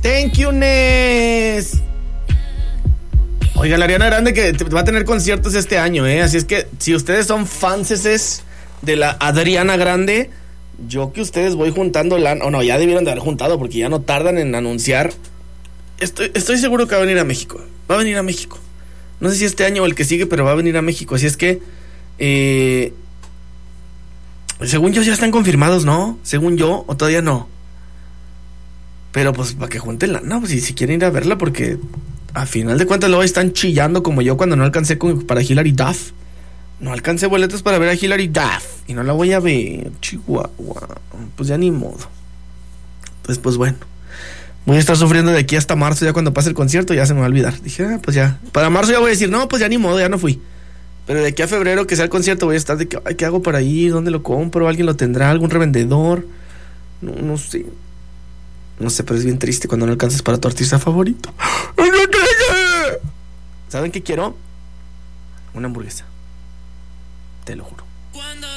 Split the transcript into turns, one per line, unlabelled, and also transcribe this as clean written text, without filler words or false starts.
Thank you, Ness. Oiga, la Ariana Grande que va a tener conciertos este año, así es que si ustedes son fanses de la Adriana Grande, yo que ustedes voy juntando ya debieron de haber juntado porque ya no tardan en anunciar. Estoy seguro que va a venir a México. Va a venir a México. No sé si este año o el que sigue, pero va a venir a México. Así es que según yo ya están confirmados, ¿no? Según yo, o todavía no. Pero pues para que junten lana, pues si quieren ir a verla, porque a final de cuentas luego están chillando como yo cuando no alcancé para Hilary Duff. No alcancé boletos para ver a Hilary Duff y no la voy a ver, Chihuahua. Pues ya ni modo. Entonces pues bueno, voy a estar sufriendo de aquí hasta marzo. Ya cuando pase el concierto ya se me va a olvidar. Dije, pues ya, para marzo ya voy a decir, no, pues ya ni modo, ya no fui. Pero de aquí a febrero que sea el concierto voy a estar de que, ay, ¿qué hago para ir? ¿Dónde lo compro? ¿Alguien lo tendrá? ¿Algún revendedor? No sé. No sé, pero es bien triste cuando no alcanzas para tu artista favorito. ¿Saben qué quiero? Una hamburguesa. Te lo juro.